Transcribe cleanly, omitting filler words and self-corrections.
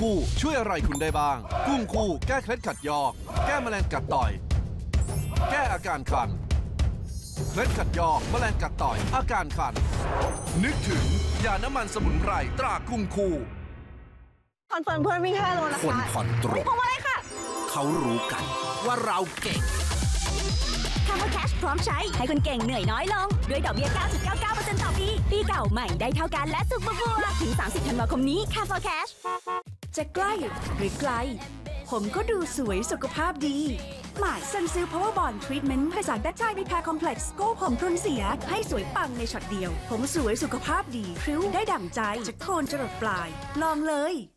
คู่ช่วยอะไรคุณได้บ้างกุ้งคู่แก้เคล็ดขัดยอกแก้แมลงกัดต่อยแก้อาการคันเคล็ดขัดยอกแมลงกัดต่อยอาการคันนึกถึงยาน้ำมันสมุนไพรตรากุ้งคู่คอนเฟิร์มเพื่อนวิ่ง5 โลนะคะคนผ่อนตรงผมอะไรค่ะเขารู้กันว่าเราเก่ง Camel Cash พร้อมใช้ให้คนเก่งเหนื่อยน้อยลงด้วยดอกเบี้ย 9.99% ต่อปีปีเก่าใหม่ได้เท่ากันและสุขบัวถึง 30 ธันวาคมนี้ Camel Cash จะใกล้หรือไกลผมก็ดูสวยสุขภาพดีหมายซันซิล Power Bond Treatment ผสานแบคไทมีแพรคอมเพล็กซ์โก้ผมพรุนเสียให้สวยปังในช็อตเดียวผมสวยสุขภาพดีพริ้วได้ดั่งใจจากโคนจรดปลายลองเลย